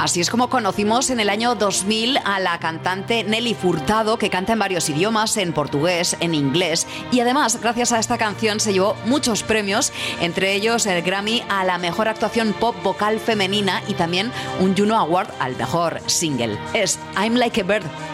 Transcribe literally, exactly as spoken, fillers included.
Así es como conocimos en el año dos mil a la cantante Nelly Furtado, que canta en varios idiomas, en portugués, en inglés, y además, gracias a esta canción se llevó muchos premios, entre ellos el Grammy a la mejor actuación pop vocal femenina y también un Juno Award al mejor single. Es I'm Like a Bird.